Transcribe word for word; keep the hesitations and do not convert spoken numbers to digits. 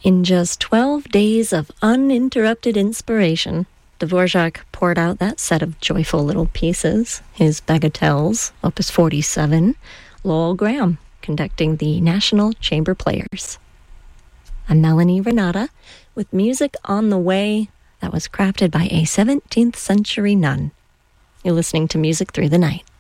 In just twelve days of uninterrupted inspiration, Dvorak poured out that set of joyful little pieces, his bagatelles, Opus forty-seven, Lowell Graham conducting the National Chamber Players. I'm Melanie Renata with music on the way that was crafted by a seventeenth century nun. You're listening to Music Through the Night.